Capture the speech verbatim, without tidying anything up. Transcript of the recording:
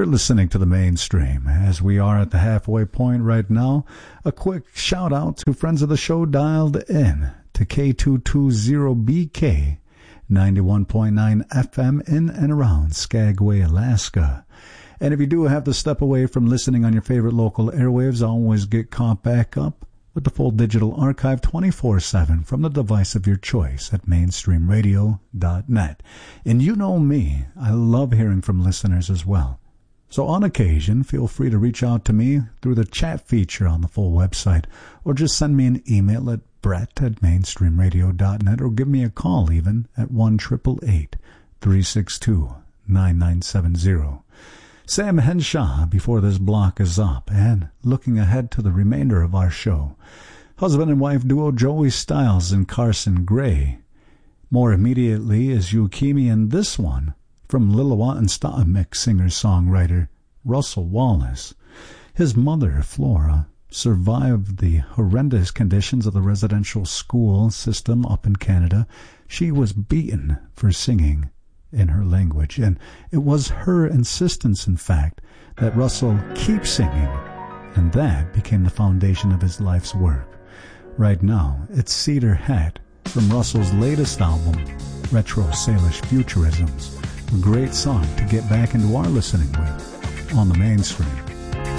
You're listening to the Mainstream. As we are at the halfway point right now, a quick shout out to friends of the show dialed in to K two twenty B K, ninety-one point nine F M in and around Skagway, Alaska. And if you do have to step away from listening on your favorite local airwaves, always get caught back up with the full digital archive twenty-four seven from the device of your choice at mainstream radio dot net. And you know me, I love hearing from listeners as well. So on occasion, feel free to reach out to me through the chat feature on the full website, or just send me an email at brett at mainstream radio dot net, or give me a call even at one eight eight eight, three six two, nine nine seven zero. Sam Henshaw before this block is up, and looking ahead to the remainder of our show, husband and wife duo Joey Styles and Carson Gray. More immediately is Yukimi, and this one from Lillooet singer-songwriter Russell Wallace. His mother, Flora, survived the horrendous conditions of the residential school system up in Canada. She was beaten for singing in her language, and it was her insistence, in fact, that Russell keep singing, and that became the foundation of his life's work. Right now, it's Cedar Hat from Russell's latest album, Retro Salish Futurisms, a great song to get back into our listening with on the Mainstream.